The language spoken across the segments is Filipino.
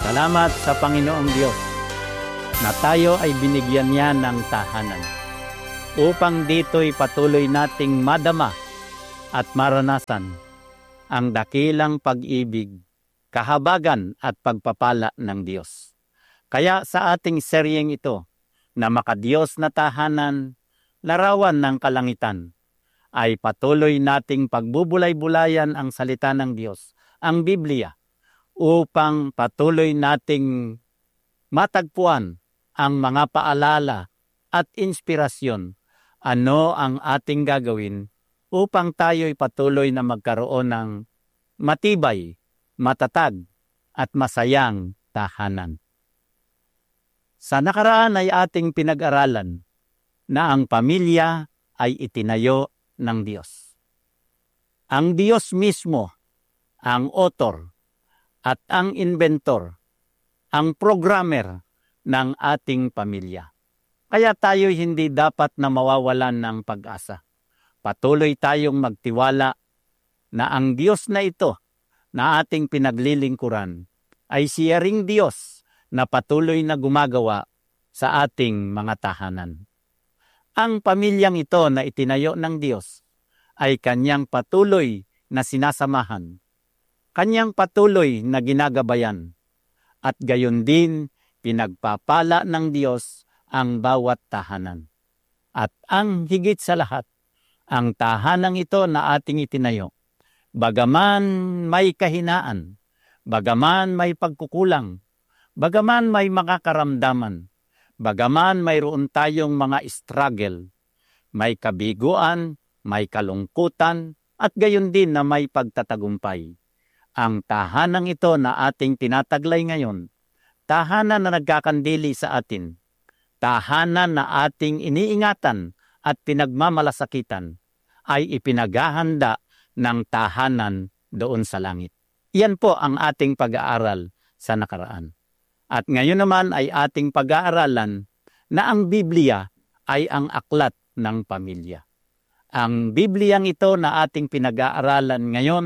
Salamat sa Panginoong Diyos na tayo ay binigyan niya ng tahanan upang dito'y patuloy nating madama at maranasan ang dakilang pag-ibig, kahabagan at pagpapala ng Diyos. Kaya sa ating seryeng ito na makadiyos na tahanan, larawan ng kalangitan, ay patuloy nating pagbubulay-bulayan ang salita ng Diyos, ang Biblia, upang patuloy nating matagpuan ang mga paalala at inspirasyon. Ano ang ating gagawin upang tayo'y patuloy na magkaroon ng matibay, matatag at masayang tahanan. Sa nakaraan ay ating pinag-aralan na ang pamilya ay itinayo ng Diyos. Ang Diyos mismo, ang author at ang inventor, ang programmer ng ating pamilya. Kaya tayo hindi dapat na mawawalan ng pag-asa. Patuloy tayong magtiwala na ang Diyos na ito na ating pinaglilingkuran ay siya ring Diyos na patuloy na gumagawa sa ating mga tahanan. Ang pamilyang ito na itinayo ng Diyos ay kanyang patuloy na sinasamahan, kanyang patuloy na ginagabayan, at gayon din pinagpapala ng Diyos ang bawat tahanan. At ang higit sa lahat, ang tahanang ito na ating itinayo, bagaman may kahinaan, bagaman may pagkukulang, bagaman may mga karamdaman, bagaman mayroon tayong mga struggle, may kabiguan, may kalungkutan, at gayon din na may pagtatagumpay. Ang tahanang ito na ating tinataglay ngayon, tahanan na nagkakandili sa atin, tahanan na ating iniingatan at pinagmamalasakitan, ay ipinaghahanda ng tahanan doon sa langit. Iyan po ang ating pag-aaral sa nakaraan. At ngayon naman ay ating pag-aaralan na ang Biblia ay ang aklat ng pamilya. Ang Bibliang ito na ating pinag-aaralan ngayon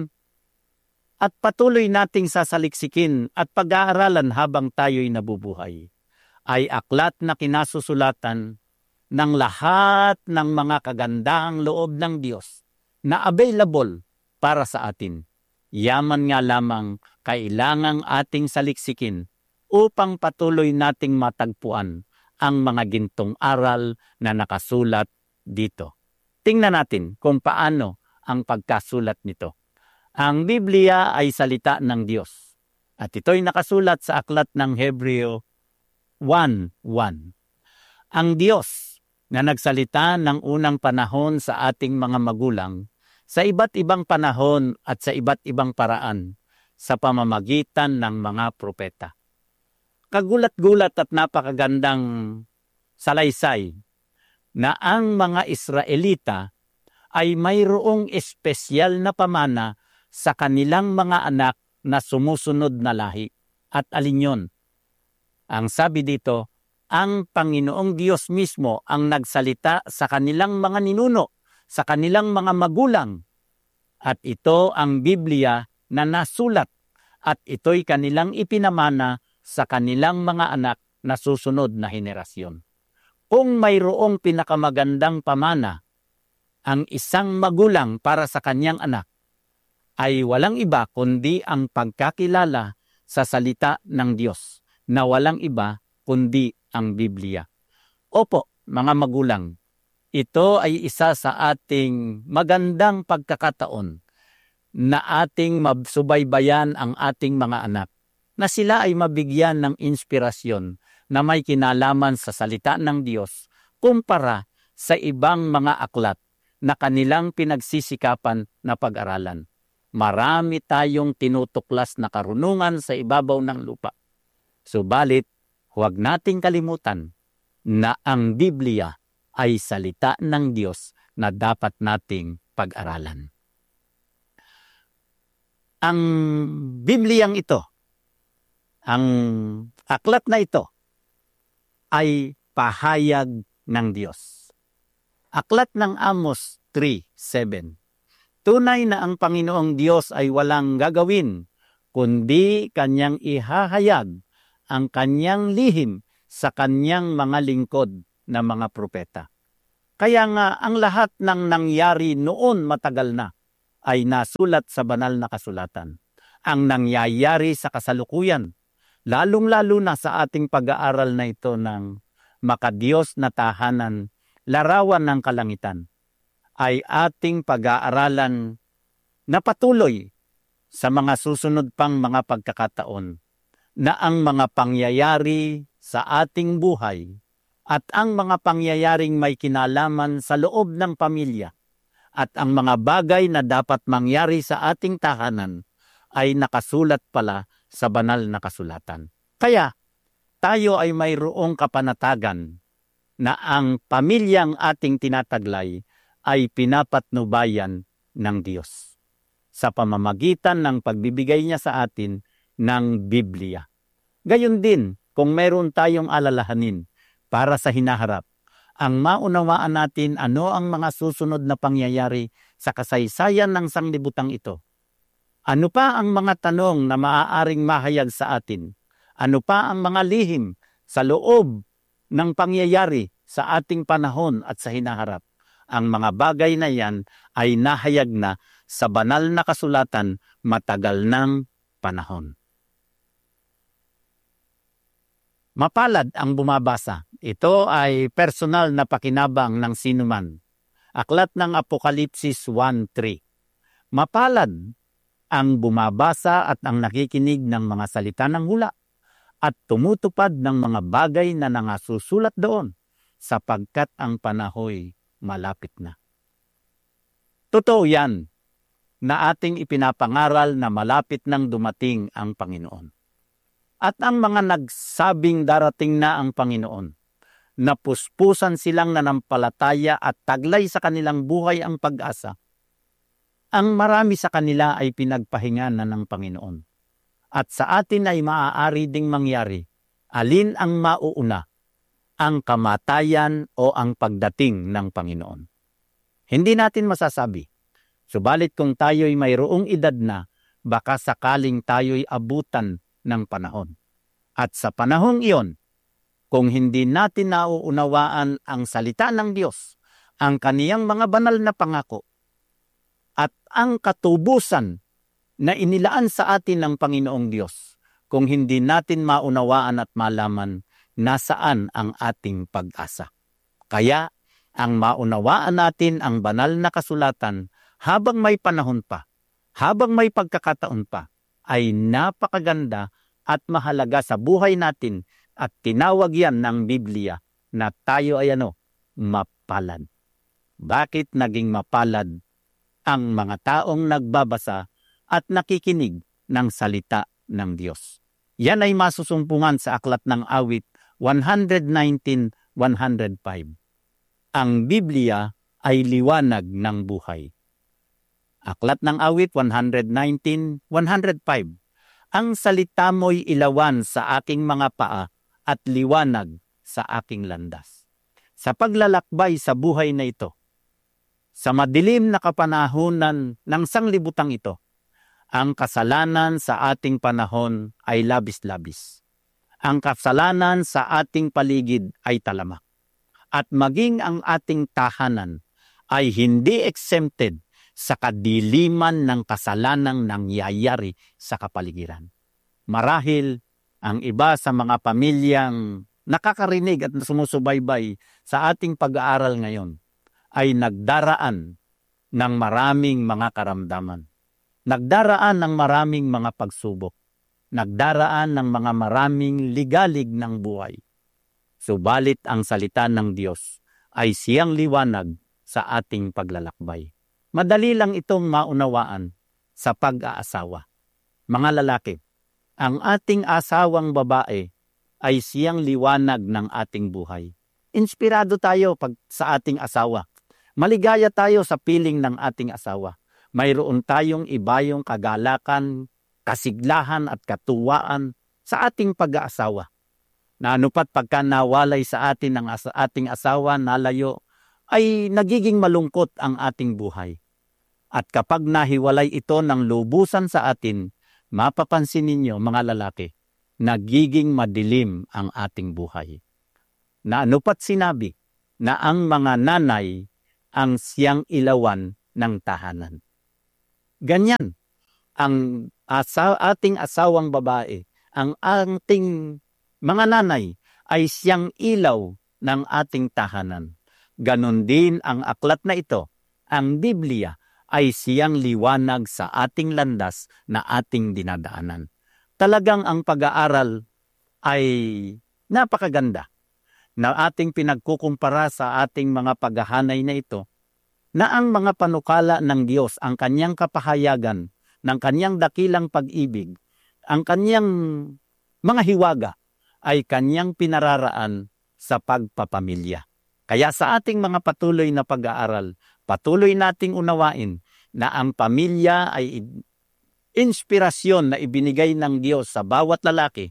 at patuloy nating sasaliksikin at pag-aaralan habang tayo'y nabubuhay, ay aklat na kinasusulatan ng lahat ng mga kagandahang loob ng Diyos na available para sa atin. Yaman nga lamang kailangang ating saliksikin upang patuloy nating matagpuan ang mga gintong aral na nakasulat dito. Tingnan natin kung paano ang pagkasulat nito. Ang Biblia ay salita ng Diyos at ito'y nakasulat sa aklat ng Hebreo 1:1. Ang Diyos na nagsalita ng unang panahon sa ating mga magulang sa iba't ibang panahon at sa iba't ibang paraan sa pamamagitan ng mga propeta. Kagulat-gulat at napakagandang salaysay na ang mga Israelita ay mayroong espesyal na pamana sa kanilang mga anak na sumusunod na lahi. At alin yun? Ang sabi dito, ang Panginoong Diyos mismo ang nagsalita sa kanilang mga ninuno, sa kanilang mga magulang. At ito ang Biblia na nasulat at ito'y kanilang ipinamana sa kanilang mga anak na susunod na henerasyon. Kung mayroong pinakamagandang pamana ang isang magulang para sa kanyang anak, ay walang iba kundi ang pagkakilala sa salita ng Diyos, na walang iba kundi ang Biblia. Opo, mga magulang, ito ay isa sa ating magandang pagkakataon na ating masubaybayan ang ating mga anak, na sila ay mabigyan ng inspirasyon na may kinalaman sa salita ng Diyos kumpara sa ibang mga aklat na kanilang pinagsisikapan na pag-aralan. Marami tayong tinutuklas na karunungan sa ibabaw ng lupa. Subalit, huwag nating kalimutan na ang Biblia ay salita ng Diyos na dapat nating pag-aralan. Ang Bibliang ito, ang aklat na ito, ay pahayag ng Diyos. Aklat ng Amos 3:7. Tunay na ang Panginoong Diyos ay walang gagawin, kundi kanyang ihahayag ang kanyang lihim sa kanyang mga lingkod na mga propeta. Kaya nga ang lahat ng nangyari noon matagal na ay nasulat sa banal na kasulatan. Ang nangyayari sa kasalukuyan, lalong-lalo na sa ating pag-aaral na ito ng makadiyos na tahanan, larawan ng kalangitan, ay ating pag-aaralan na patuloy sa mga susunod pang mga pagkakataon na ang mga pangyayari sa ating buhay at ang mga pangyayaring may kinalaman sa loob ng pamilya at ang mga bagay na dapat mangyari sa ating tahanan ay nakasulat pala sa banal na kasulatan. Kaya tayo ay mayroong kapanatagan na ang pamilyang ating tinataglay ay pinapatnubayan ng Diyos sa pamamagitan ng pagbibigay niya sa atin ng Biblia. Gayon din, kung meron tayong alalahanin para sa hinaharap, ang maunawaan natin ano ang mga susunod na pangyayari sa kasaysayan ng sanglibutang ito. Ano pa ang mga tanong na maaaring mahayag sa atin? Ano pa ang mga lihim sa loob ng pangyayari sa ating panahon at sa hinaharap? Ang mga bagay na yan ay nahayag na sa banal na kasulatan matagal ng panahon. Mapalad ang bumabasa. Ito ay personal na pakinabang ng sinuman. Aklat ng Apokalipsis 1:3. Mapalad ang bumabasa at ang nakikinig ng mga salita ng hula at tumutupad ng mga bagay na nangasusulat doon sapagkat ang panahoy malapit na. Totoo yan na ating ipinapangaral na malapit nang dumating ang Panginoon. At ang mga nagsabing darating na ang Panginoon, napuspusan silang nanampalataya at taglay sa kanilang buhay ang pag-asa. Ang marami sa kanila ay pinagpahinga na ng Panginoon. At sa atin ay maaari ding mangyari, alin ang mauuna, ang kamatayan o ang pagdating ng Panginoon. Hindi natin masasabi. Subalit kung tayo'y mayroong edad na, baka sakaling tayo'y abutan ng panahon. At sa panahong iyon, kung hindi natin nauunawaan ang salita ng Diyos, ang kaniyang mga banal na pangako, at ang katubusan na inilaan sa atin ng Panginoong Diyos, kung hindi natin maunawaan at malaman nasaan ang ating pag-asa. Kaya, ang maunawaan natin ang banal na kasulatan habang may panahon pa, habang may pagkakataon pa, ay napakaganda at mahalaga sa buhay natin at tinawag yan ng Biblia na tayo ay mapalad. Bakit naging mapalad ang mga taong nagbabasa at nakikinig ng salita ng Diyos? Yan ay masusumpungan sa Aklat ng Awit 119:105. Ang Biblia ay liwanag ng buhay. Aklat ng Awit 119:105. Ang salita mo'y ilawan sa aking mga paa at liwanag sa aking landas. Sa paglalakbay sa buhay na ito, sa madilim na kapanahunan ng sanglibutang ito, ang kasalanan sa ating panahon ay labis-labis. Ang kasalanan sa ating paligid ay talamak. At maging ang ating tahanan ay hindi exempted sa kadiliman ng kasalanang nangyayari sa kapaligiran. Marahil, ang iba sa mga pamilyang nakakarinig at sumusubaybay sa ating pag-aaral ngayon ay nagdaraan ng maraming mga karamdaman. Nagdaraan ng maraming mga pagsubok. Nagdaraan ng mga maraming ligalig ng buhay. Subalit ang salita ng Diyos ay siyang liwanag sa ating paglalakbay. Madali lang itong maunawaan sa pag-aasawa. Mga lalaki, ang ating asawang babae ay siyang liwanag ng ating buhay. Inspirado tayo sa ating asawa. Maligaya tayo sa piling ng ating asawa. Mayroon tayong ibayong kagalakan, kasiglahan at katuwaan sa ating pag-aasawa. Na anupat pagka nawalay sa atin ng ating asawa, nalayo, ay nagiging malungkot ang ating buhay. At kapag nahiwalay ito ng lubusan sa atin, mapapansin ninyo mga lalaki, nagiging madilim ang ating buhay. Na ano pa't sinabi na ang mga nanay ang siyang ilawan ng tahanan. Ganyan ang ating asawang babae, ang ating mga nanay ay siyang ilaw ng ating tahanan. Ganon din ang aklat na ito, ang Biblia, ay siyang liwanag sa ating landas na ating dinadaanan. Talagang ang pag-aaral ay napakaganda na ating pinagkukumpara sa ating mga paghahanay na ito, na ang mga panukala ng Diyos, ang kanyang kapahayagan, ng kanyang dakilang pag-ibig, ang kanyang mga hiwaga, ay kanyang pinararaan sa pagpapamilya. Kaya sa ating mga patuloy na pag-aaral, patuloy nating unawain na ang pamilya ay inspirasyon na ibinigay ng Diyos sa bawat lalaki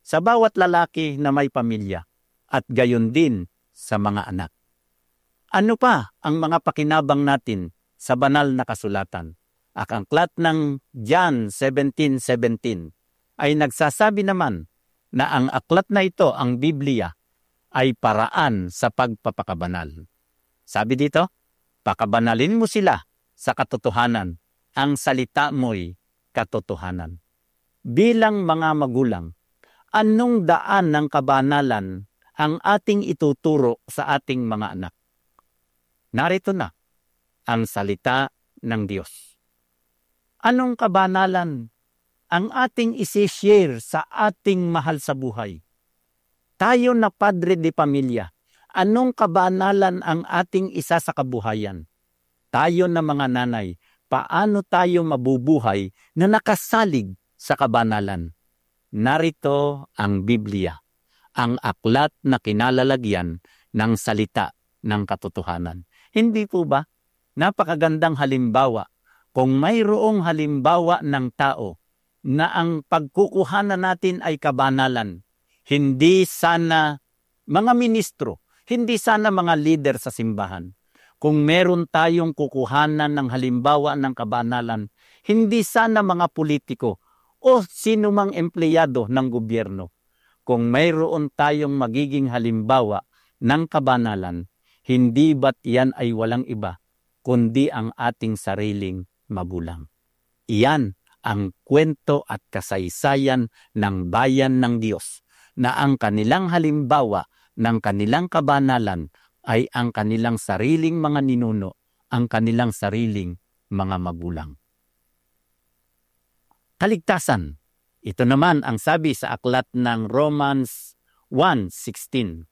na may pamilya, at gayon din sa mga anak. Ano pa ang mga pakinabang natin sa banal na kasulatan? Ang aklat ng John 17:17 ay nagsasabi naman na ang aklat na ito, ang Biblia, ay paraan sa pagpapakabanal. Sabi dito, pakabanalin mo sila sa katotohanan, ang salita mo'y katotohanan. Bilang mga magulang, anong daan ng kabanalan ang ating ituturo sa ating mga anak? Narito na ang salita ng Diyos. Anong kabanalan ang ating isi-share sa ating mahal sa buhay? Tayo na padre de pamilya, anong kabanalan ang ating isa sa kabuhayan? Tayo na mga nanay, paano tayo mabubuhay na nakasalig sa kabanalan? Narito ang Biblia, ang aklat na kinalalagyan ng salita ng katotohanan. Hindi po ba? Napakagandang halimbawa. Kung mayroong halimbawa ng tao na ang pagkukuhanan natin ay kabanalan, hindi sana mga ministro, hindi sana mga leader sa simbahan. Kung meron tayong kukuhanan ng halimbawa ng kabanalan, hindi sana mga politiko o sino mang empleyado ng gobyerno. Kung mayroon tayong magiging halimbawa ng kabanalan, hindi ba't yan ay walang iba, kundi ang ating sariling magulang. Iyan ang kwento at kasaysayan ng bayan ng Diyos, na ang kanilang halimbawa ng kanilang kabanalan ay ang kanilang sariling mga ninuno, ang kanilang sariling mga magulang. Kaligtasan. Ito naman ang sabi sa aklat ng Romans 1:16.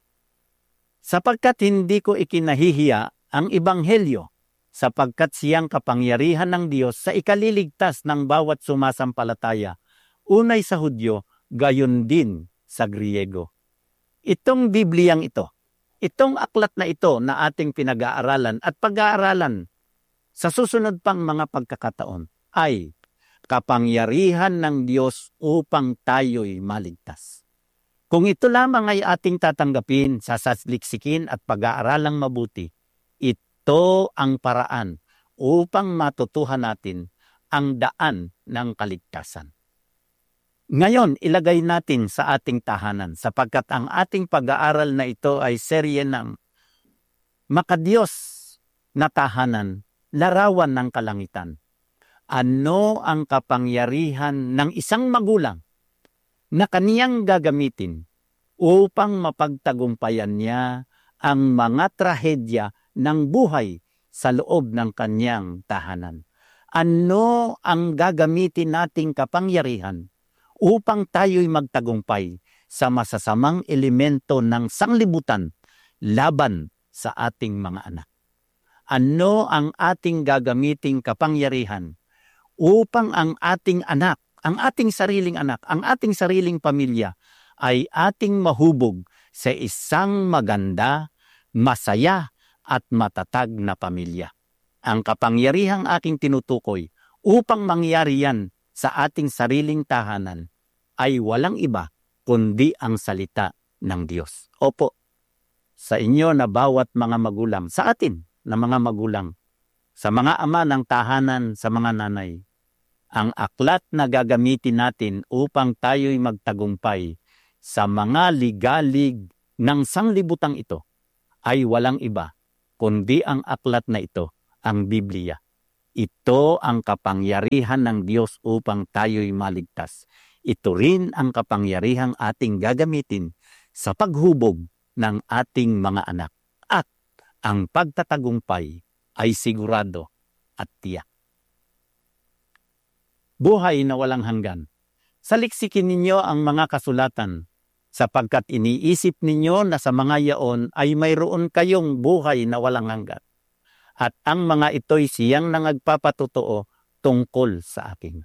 Sapagkat hindi ko ikinahihiya ang ebanghelyo, sapagkat siyang kapangyarihan ng Diyos sa ikaliligtas ng bawat sumasampalataya, unay sa Hudyo, gayon din sa Griego. Itong Bibliyang ito, itong aklat na ito na ating pinag-aaralan at pag-aaralan sa susunod pang mga pagkakataon ay kapangyarihan ng Diyos upang tayo'y maligtas. Kung ito lamang ay ating tatanggapin, sasaliksikin at pag-aaralang mabuti, ito ang paraan upang matutuhan natin ang daan ng kaligtasan. Ngayon, ilagay natin sa ating tahanan sapagkat ang ating pag-aaral na ito ay serye ng makadiyos na tahanan, larawan ng kalangitan. Ano ang kapangyarihan ng isang magulang na kaniyang gagamitin upang mapagtagumpayan niya ang mga trahedya ng buhay sa loob ng kaniyang tahanan? Ano ang gagamitin nating kapangyarihan upang tayo'y magtagumpay sa masasamang elemento ng sanglibutan laban sa ating mga anak? Ano ang ating gagamiting kapangyarihan upang ang ating anak, ang ating sariling anak, ang ating sariling pamilya ay ating mahubog sa isang maganda, masaya at matatag na pamilya? Ang kapangyarihang aking tinutukoy upang mangyari yan sa ating sariling tahanan ay walang iba kundi ang salita ng Diyos. Opo, sa inyo na bawat mga magulang, sa atin na mga magulang, sa mga ama ng tahanan, sa mga nanay, Ang aklat na gagamitin natin upang tayo'y magtagumpay sa mga ligalig ng sanglibutang ito ay walang iba kundi ang aklat na ito, ang Biblia. Ito ang kapangyarihan ng Diyos upang tayo'y maligtas. Ito rin ang kapangyarihang ating gagamitin sa paghubog ng ating mga anak. At ang pagtatagumpay ay sigurado at tiyak. Buhay na walang hanggan. Saliksikin ninyo ang mga kasulatan, sapagkat iniisip ninyo na sa mga yaon ay mayroon kayong buhay na walang hanggan. At ang mga ito'y siyang nangagpapatotoo tungkol sa akin.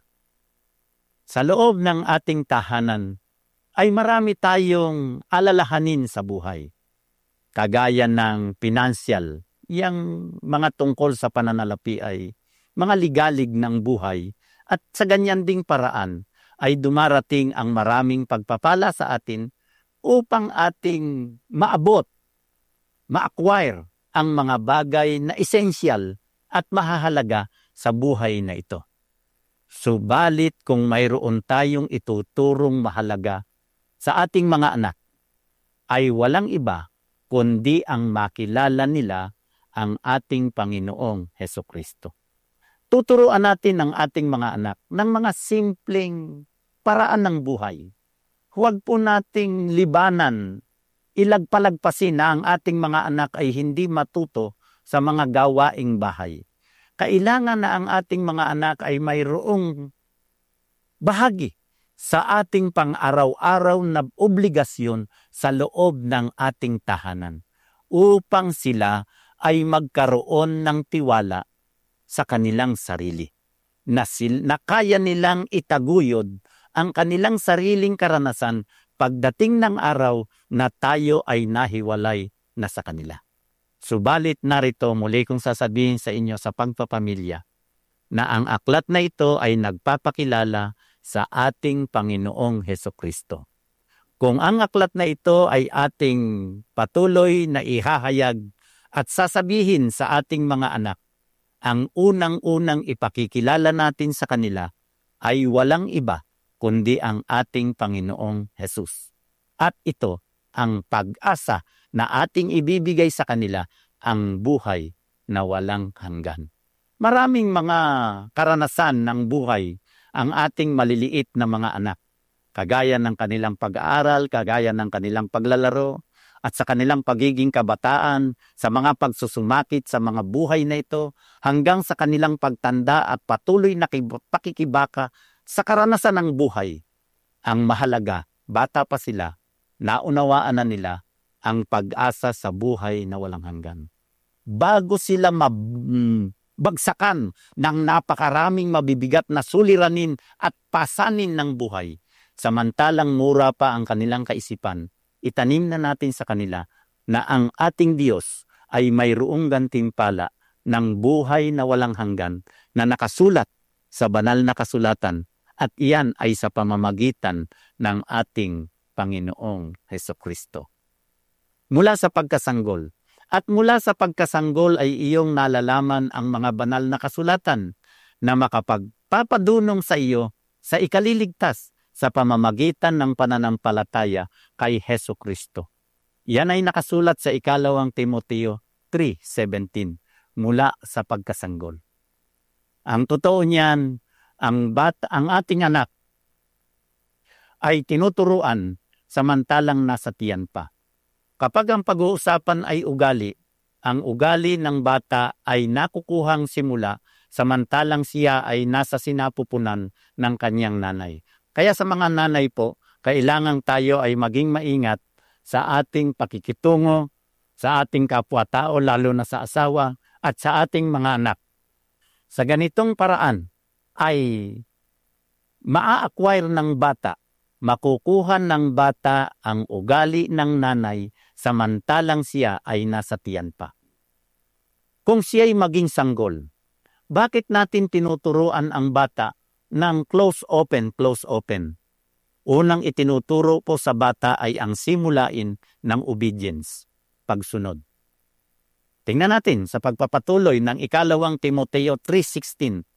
Sa loob ng ating tahanan ay marami tayong alalahanin sa buhay. Kagaya ng financial, yang mga tungkol sa pananalapi ay mga ligalig ng buhay. At sa ganyan ding paraan ay dumarating ang maraming pagpapala sa atin upang ating maabot, ma-acquire ang mga bagay na essential at mahahalaga sa buhay na ito. Subalit kung mayroon tayong ituturong mahalaga sa ating mga anak, ay walang iba kundi ang makilala nila ang ating Panginoong Hesukristo. Tuturuan natin ang ating mga anak ng mga simpleng paraan ng buhay. Huwag po nating libanan, ilagpalagpasin na ang ating mga anak ay hindi matuto sa mga gawaing bahay. Kailangan na ang ating mga anak ay mayroong bahagi sa ating pang-araw-araw na obligasyon sa loob ng ating tahanan upang sila ay magkaroon ng tiwala sa kanilang sarili, na kaya nilang itaguyod ang kanilang sariling karanasan pagdating ng araw na tayo ay nahiwalay na sa kanila. Subalit narito muli kong sasabihin sa inyo sa pagpapamilya na ang aklat na ito ay nagpapakilala sa ating Panginoong Hesukristo. Kung ang aklat na ito ay ating patuloy na ihahayag at sasabihin sa ating mga anak, ang unang-unang ipakikilala natin sa kanila ay walang iba kundi ang ating Panginoong Hesus. At ito ang pag-asa na ating ibibigay sa kanila, ang buhay na walang hanggan. Maraming mga karanasan ng buhay ang ating maliliit na mga anak, kagaya ng kanilang pag-aaral, kagaya ng kanilang paglalaro, at sa kanilang pagiging kabataan, sa mga pagsusumakit sa mga buhay na ito, hanggang sa kanilang pagtanda at patuloy na pakikibaka sa karanasan ng buhay. Ang mahalaga, bata pa sila, naunawaan na nila ang pag-asa sa buhay na walang hanggan. Bago sila bagsakan ng napakaraming mabibigat na suliranin at pasanin ng buhay, samantalang mura pa ang kanilang kaisipan, itanim na natin sa kanila na ang ating Diyos ay mayroong gantimpala ng buhay na walang hanggan na nakasulat sa banal na kasulatan, at iyan ay sa pamamagitan ng ating Panginoong Hesukristo. Mula sa pagkasanggol, at mula sa pagkasanggol ay iyong nalalaman ang mga banal na kasulatan na makapagpapadunong sa iyo sa ikaliligtas sa pamamagitan ng pananampalataya kay Hesukristo. Yan ay nakasulat sa 2 Timoteo 3:17 mula sa pagkasanggol. Ang totoo niyan, ang ating anak ay tinuturuan samantalang nasa tiyan pa. Kapag ang pag-uusapan ay ugali, ang ugali ng bata ay nakukuhang simula samantalang siya ay nasa sinapupunan ng kanyang nanay. Kaya sa mga nanay po, kailangan tayo ay maging maingat sa ating pakikitungo, sa ating kapwa-tao, lalo na sa asawa, at sa ating mga anak. Sa ganitong paraan ay maa-acquire ng bata, makukuha ng bata ang ugali ng nanay samantalang siya ay nasa tiyan pa. Kung siya'y maging sanggol, bakit natin tinuturuan ang bata ng close open? Unang itinuturo po sa bata ay ang simulain ng obedience, pagsunod. Tingnan natin sa pagpapatuloy ng 2 Timoteo 3:16.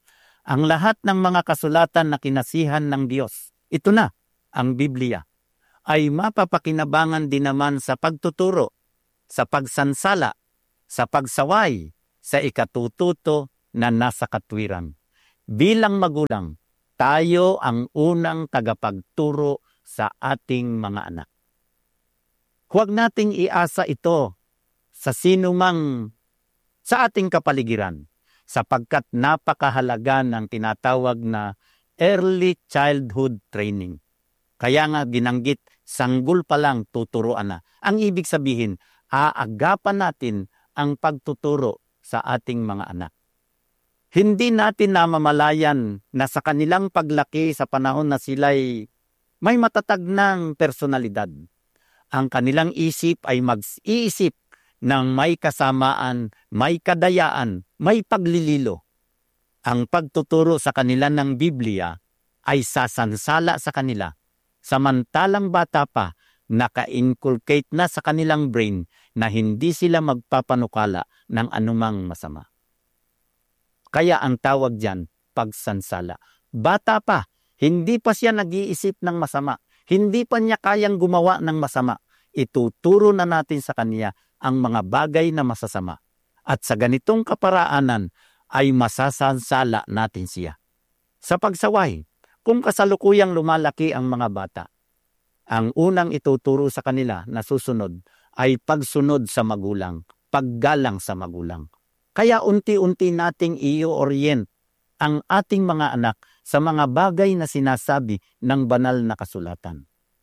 Ang lahat ng mga kasulatan na kinasihan ng Diyos, ito na, ang Biblia, ay mapapakinabangan din naman sa pagtuturo, sa pagsansala, sa pagsaway, sa ikatututo na nasa katwiran. Bilang magulang, tayo ang unang tagapagturo sa ating mga anak. Huwag nating iasa ito sa sinumang sa ating kapaligiran, sapagkat napakahalaga ng tinatawag na early childhood training. Kaya nga binanggit, sanggol pa lang tuturuan na. Ang ibig sabihin, aagapan natin ang pagtuturo sa ating mga anak. Hindi natin namamalayan na sa kanilang paglaki sa panahon na sila'y may matatag ng personalidad. Ang kanilang isip ay mag-iisip ng may kasamaan, may kadayaan, may paglililo. Ang pagtuturo sa kanila ng Biblia ay sasansala sa kanila. Samantalang bata pa, naka-inculcate na sa kanilang brain na hindi sila magpapanukala ng anumang masama. Kaya ang tawag diyan, pagsansala. Bata pa, hindi pa siya nag-iisip ng masama. Hindi pa niya kayang gumawa ng masama. Ituturo na natin sa kanya ang mga bagay na masasama. At sa ganitong kaparaanan ay masasansala natin siya. Sa pagsaway, kung kasalukuyang lumalaki ang mga bata, ang unang ituturo sa kanila na susunod ay pagsunod sa magulang, paggalang sa magulang. Kaya unti-unti nating i-orient ang ating mga anak sa mga bagay na sinasabi ng banal na kasulatan.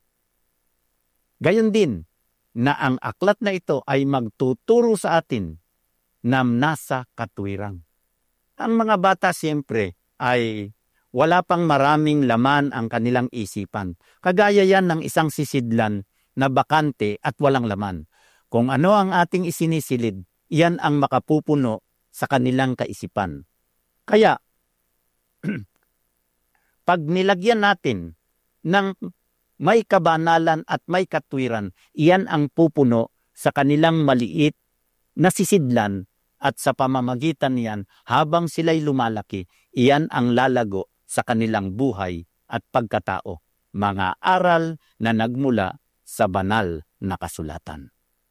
Gayon din na ang aklat na ito ay magtuturo sa atin na nasa katwirang. Ang mga bata siyempre ay wala pang maraming laman ang kanilang isipan. Kagaya yan ng isang sisidlan na bakante at walang laman. Kung ano ang ating isinisilid, yan ang makapupuno sa kanilang kaisipan. Kaya, pag nilagyan natin ng may kabanalan at may katwiran, iyan ang pupuno sa kanilang maliit na sisidlan at sa pamamagitan niyan, habang sila'y lumalaki, iyan ang lalago sa kanilang buhay at pagkatao, mga aral na nagmula sa banal na kasulatan.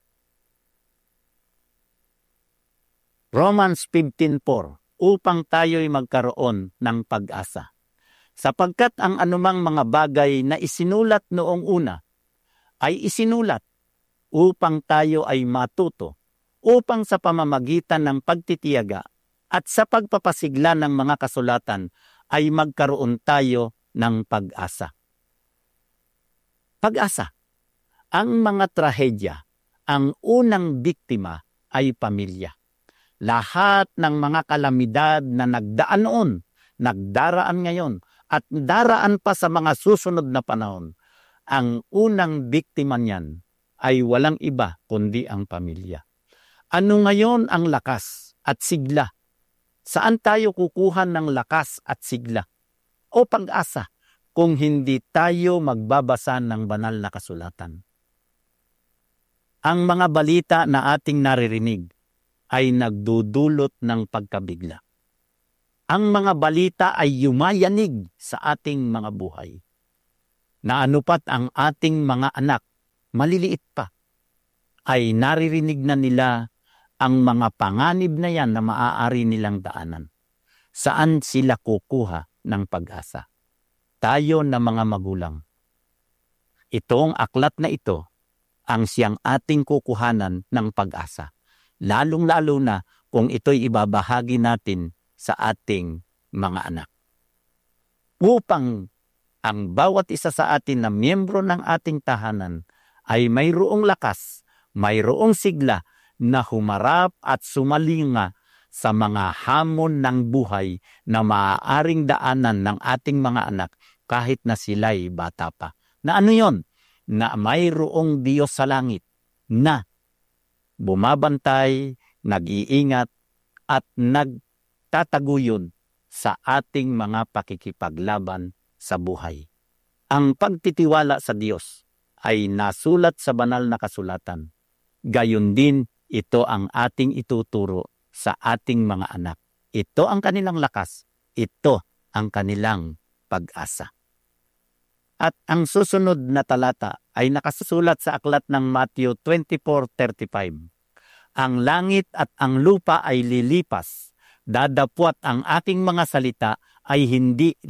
Romans 15:4, upang tayo'y magkaroon ng pag-asa. Sapagkat ang anumang mga bagay na isinulat noong una ay isinulat upang tayo ay matuto, upang sa pamamagitan ng pagtitiyaga at sa pagpapasigla ng mga kasulatan ay magkaroon tayo ng pag-asa. Pag-asa. Ang mga trahedya, ang unang biktima ay pamilya. Lahat ng mga kalamidad na nagdaan noon, nagdaraan ngayon, at daraan pa sa mga susunod na panahon, ang unang biktima niyan ay walang iba kundi ang pamilya. Ano ngayon ang lakas at sigla? Saan tayo kukuha ng lakas at sigla o pag-asa kung hindi tayo magbabasa ng banal na kasulatan? Ang mga balita na ating naririnig ay nagdudulot ng pagkabigla. Ang mga balita ay yumayanig sa ating mga buhay. Naanupat ang ating mga anak, maliliit pa, ay naririnig na nila ang mga panganib na yan na maaari nilang daanan. Saan sila kukuha ng pag-asa? Tayo na mga magulang. Itong aklat na ito ang siyang ating kukuhanan ng pag-asa. Lalong-lalo na kung ito'y ibabahagi natin sa ating mga anak. Upang ang bawat isa sa atin na miyembro ng ating tahanan ay mayroong lakas, mayroong sigla na humarap at sumalinga sa mga hamon ng buhay na maaaring daanan ng ating mga anak kahit na sila'y bata pa. Na ano yon? Na mayroong Diyos sa langit na bumabantay, nag-iingat, at nagtataguyod sa ating mga pakikipaglaban sa buhay. Ang pagtitiwala sa Diyos ay nasulat sa banal na kasulatan. Gayon din, ito ang ating ituturo sa ating mga anak. Ito ang kanilang lakas. Ito ang kanilang pag-asa. At ang susunod na talata ay nakasulat sa aklat ng Matthew 24:35. Ang langit at ang lupa ay lilipas, dadapwat ang aking mga salita ay hindi